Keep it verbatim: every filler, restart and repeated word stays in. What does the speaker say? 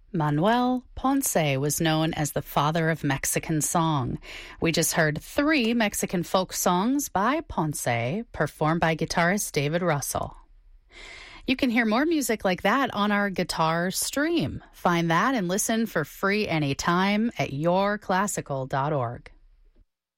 Manuel Ponce was known as the father of Mexican song. We just heard three Mexican folk songs by Ponce, performed by guitarist David Russell. You can hear more music like that on our guitar stream. Find that and listen for free anytime at your classical dot org.